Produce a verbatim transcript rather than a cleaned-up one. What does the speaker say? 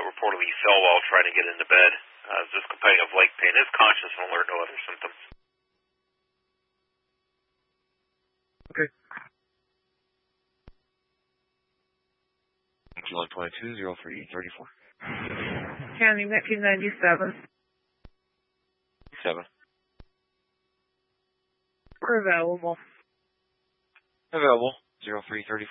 reportedly fell while trying to get into bed. Uh, is just complaining of leg pain. Is conscious and alert, no other symptoms. Okay. one twenty-two, zero three thirty-four. County nineteen ninety-seven. seven. We're available. Available, zero three thirty-four.